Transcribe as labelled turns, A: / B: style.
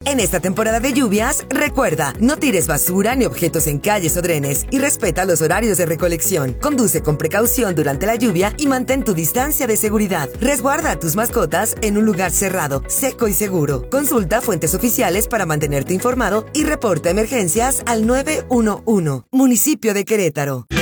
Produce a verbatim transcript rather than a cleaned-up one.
A: En esta temporada de lluvias, recuerda, no tires basura ni objetos en calles o drenes y respeta los horarios de recolección. Conduce con precaución durante la lluvia y mantén tu distancia de seguridad. Resguarda a tus mascotas en un lugar cerrado, seco y seguro. Consulta fuentes oficiales para mantenerte informado y reporta emergencias al nueve uno uno. Municipio de Querétaro.